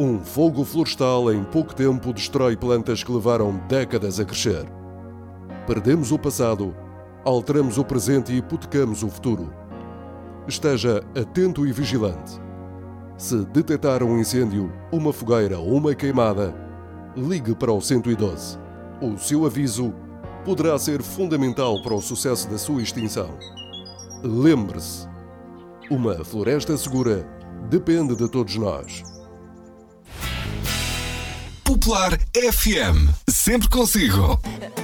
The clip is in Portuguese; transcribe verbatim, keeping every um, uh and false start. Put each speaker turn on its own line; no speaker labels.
Um fogo florestal em pouco tempo destrói plantas que levaram décadas a crescer. Perdemos o passado, alteramos o presente e hipotecamos o futuro. Esteja atento e vigilante. Se detectar um incêndio, uma fogueira ou uma queimada, ligue para o cento e doze. O seu aviso poderá ser fundamental para o sucesso da sua extinção. Lembre-se, uma floresta segura depende de todos nós.
Popular F M, sempre consigo.